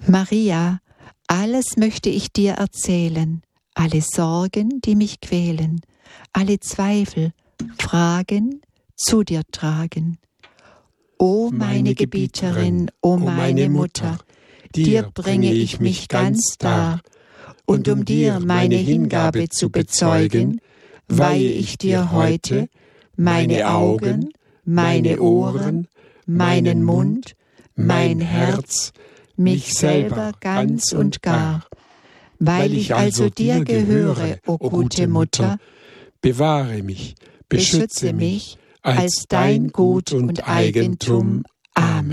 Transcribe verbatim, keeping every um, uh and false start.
Maria, alles möchte ich dir erzählen, alle Sorgen, die mich quälen, alle Zweifel, Fragen zu dir tragen. O meine Gebieterin, o meine Mutter, dir bringe ich mich ganz dar, und um dir meine Hingabe zu bezeugen, weihe ich dir heute meine Augen, meine Ohren, meinen Mund, mein Herz, mich selber ganz und gar. Weil ich also dir gehöre, o gute Mutter, bewahre mich, beschütze mich als dein Gut und Eigentum. Amen.